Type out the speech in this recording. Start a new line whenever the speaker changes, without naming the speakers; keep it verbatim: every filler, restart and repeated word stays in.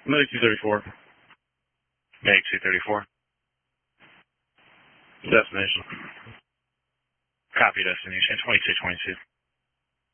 Medic two thirty-four.
Medic two thirty-four.
Destination.
Copy destination, twenty-two twenty-two.